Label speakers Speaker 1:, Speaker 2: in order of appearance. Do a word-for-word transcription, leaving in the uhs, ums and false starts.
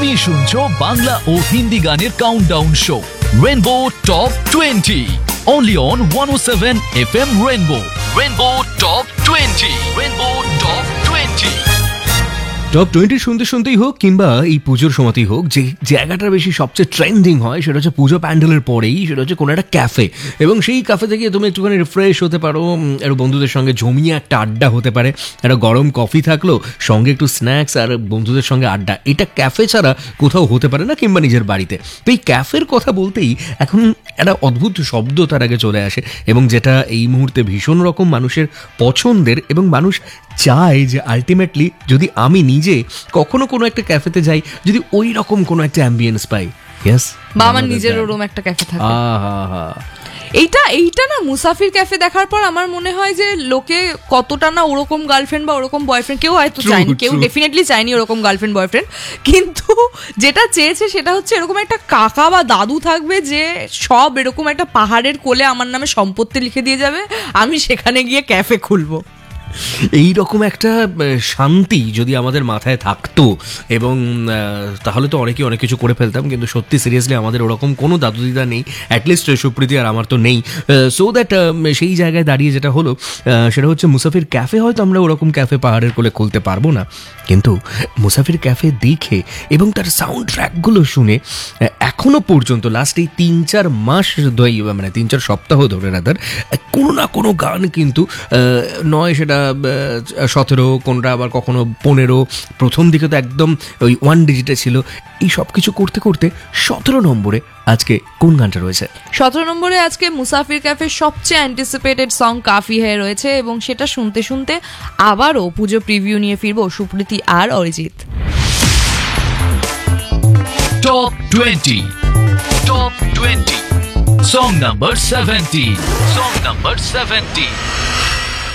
Speaker 1: তুমি শুনছো বাংলা ও হিন্দি গানের countdown show rainbow top twenty only on one oh seven F M Rainbow. Rainbow Top twenty. Rainbow Top twenty.
Speaker 2: Top twenty শুনতে শুনতেই হোক কিংবা এই পুজোর সময়তেই হোক, যে জায়গাটার বেশি সবচেয়ে ট্রেন্ডিং হয় সেটা হচ্ছে পুজো প্যান্ডেলের পরেই, সেটা হচ্ছে কোনো একটা ক্যাফে। এবং সেই ক্যাফে থেকে তুমি একটুখানি রিফ্রেশ হতে পারো, একটু বন্ধুদের সঙ্গে জমিয়ে একটা আড্ডা হতে পারে, একটা গরম কফি থাকলো, সঙ্গে একটু স্ন্যাক্স আর বন্ধুদের সঙ্গে আড্ডা। এটা ক্যাফে ছাড়া কোথাও হতে পারে না, কিংবা নিজের বাড়িতে। তো এই ক্যাফের কথা বলতেই এখন একটা অদ্ভুত শব্দ তার আগে চলে আসে, এবং যেটা এই মুহূর্তে ভীষণ রকম মানুষের পছন্দের, এবং মানুষ চায় যে আলটিমেটলি যদি আমি নিজে কখনো কোনো একটা ক্যাফেতে যাই, যদি ওই রকম কোনো একটা অ্যাম্বিয়েন্স পাই, ইয়েস,
Speaker 3: বা আমার নিজের ওরকম একটা ক্যাফে থাকে।
Speaker 2: আহা,
Speaker 3: এইটা এইটা না মুসাফির ক্যাফে দেখার পর আমার মনে হয় যে লোকে কতটা না ওরকম গার্লফ্রেন্ড বা ওরকম বয়ফ্রেন্ড, কেউ হয়তো চায়নি, কেউ ডেফিনেটলি চায়নি ওরকম গার্লফ্রেন্ড বয়ফ্রেন্ড, কিন্তু যেটা চেয়েছে সেটা হচ্ছে এরকম একটা কাকা বা দাদু থাকবে যে সব এরকম একটা পাহাড়ের কোলে আমার নামে সম্পত্তি লিখে দিয়ে যাবে, আমি সেখানে গিয়ে ক্যাফে খুলবো।
Speaker 2: এই রকম একটা শান্তি যদি আমাদের মাথায় থাকতো, এবং তাহলে তো অনেকেই অনেক কিছু করে ফেলতাম। কিন্তু সত্যি সিরিয়াসলি আমাদের ওরকম কোনো দাদু দিদা নেই, অ্যাটলিস্ট সুপ্রীতি আর আমার তো নেই। সো দ্যাট সেই জায়গায় দাঁড়িয়ে যেটা হলো সেটা হচ্ছে মুসাফির ক্যাফে। হয়তো আমরা ওরকম ক্যাফে পাহাড়ের কোলে খুলতে পারবো না, কিন্তু মুসাফির ক্যাফে দেখে এবং তার সাউন্ড ট্র্যাকগুলো শুনে এখনো পর্যন্ত লাস্ট এই তিন চার মাস ধরে, মানে তিন চার সপ্তাহ ধরে রাদার, কোনো না কোনো গান কিন্তু নয় সেটা সতেরো, কোনটা আবার কখনো পনেরো, প্রথম দিকে তো একদম ওই ওয়ান ডিজিটে ছিল। এই সব কিছু করতে করতে সতেরো নম্বরে আজকে কোন গানটা রয়েছে?
Speaker 3: সতেরো নম্বরে আজকে মুসাফির ক্যাফের সবচেয়ে অ্যান্টিসিপেটেড সং কাফি হ্যায় রয়েছে, এবং সেটা শুনতে শুনতে আবারও পুজো প্রিভিউ নিয়ে ফিরবো সুপ্রীতি আর Arijit.
Speaker 1: Top twenty. Top twenty. Song number seventy. Song number seventy.